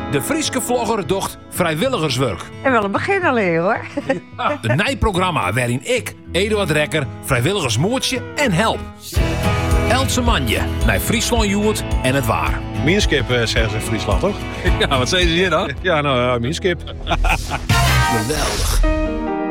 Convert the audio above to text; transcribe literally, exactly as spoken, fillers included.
De Frieske vlogger docht vrijwilligerswerk. En wel een begin alleen hoor. Een nijprogramma waarin ik, Eduard Rekker, vrijwilligersmoertje en help. Eldse manje naar Friesland Joert en het waar. Minskip, uh, zeggen ze in Friesland, toch? Ja, wat zei ze hier dan? Ja, nou, uh, Minskip. Geweldig.